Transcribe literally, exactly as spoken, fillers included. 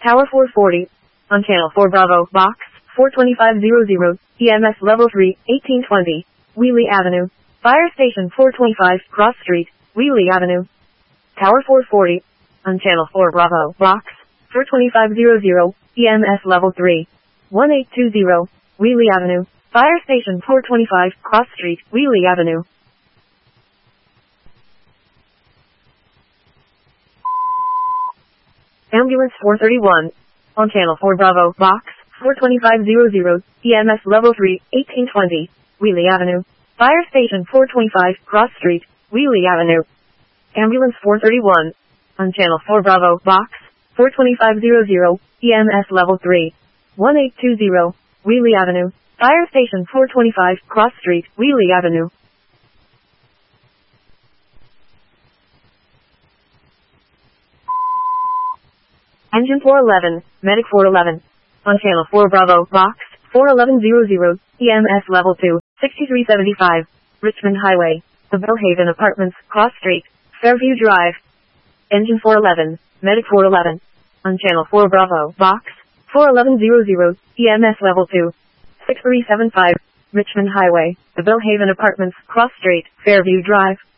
Tower four forty. On channel four Bravo, box four twenty-five hundred, E M S level three, eighteen twenty, Wheelie Avenue. Fire station four twenty-five, Cross Street, Wheelie Avenue. Tower four forty. On channel four Bravo, box four twenty-five hundred, E M S level three, eighteen twenty, Wheelie Avenue. Fire station four twenty-five, Cross Street, Wheelie Avenue. Ambulance four thirty-one. On channel four Bravo, box four twenty-five hundred, E M S level three, eighteen twenty, Wheelie Avenue. Fire station four twenty-five, Cross Street, Wheelie Avenue. Ambulance four thirty-one. On channel four Bravo, box four twenty-five hundred, E M S level three, eighteen twenty, Wheelie Avenue. Fire station four twenty-five, Cross Street, Wheelie Avenue. Engine four eleven, Medic four eleven. On channel four Bravo, box four eleven hundred, E M S level two, sixty-three seventy-five, Richmond Highway, the Bellhaven Apartments, Cross Street, Fairview Drive. Engine four eleven, Medic four eleven. On channel four Bravo, box four eleven hundred, E M S level two, sixty-three seventy-five, Richmond Highway, the Bellhaven Apartments, Cross Street, Fairview Drive.